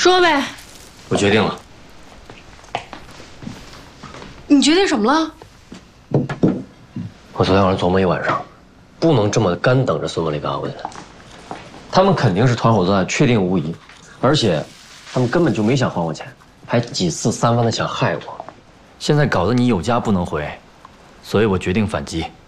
说呗。 我决定了。 你决定什么了？ 我昨天晚上琢磨一晚上，不能这么干等着孙文丽跟阿文。他们肯定是团伙作案，确定无疑，而且他们根本就没想还我钱，还几次三番的想害我。 现在搞得你有家不能回，所以我决定反击。